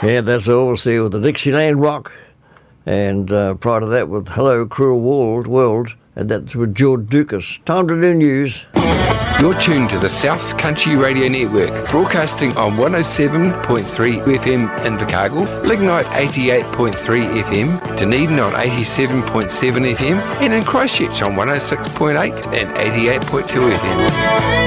Yeah, that's obviously with the Dixieland Rock, and prior to that with Hello Cruel World, and that's with George Dukas. Time to do news. You're tuned to the South Country Radio Network, broadcasting on 107.3 FM in Invercargill, Lignite 88.3 FM, Dunedin on 87.7 FM, and in Christchurch on 106.8 and 88.2 FM.